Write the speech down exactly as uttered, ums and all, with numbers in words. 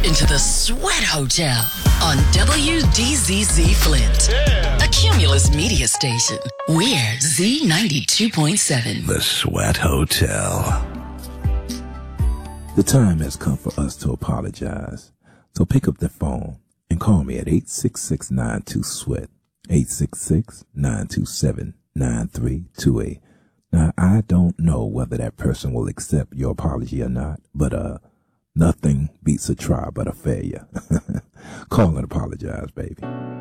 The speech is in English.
into the Sweat Hotel on W D Z Z Flint, yeah. A Cumulus media station. We're Z ninety-two point seven. The Sweat Hotel. The time has come for us to apologize. So pick up the phone and call me at eight six six, nine two, SWEAT, eight six six, nine two seven, nine three two eight. Now, I don't know whether that person will accept your apology or not, but uh, nothing beats a try but a failure. Call and apologize, baby.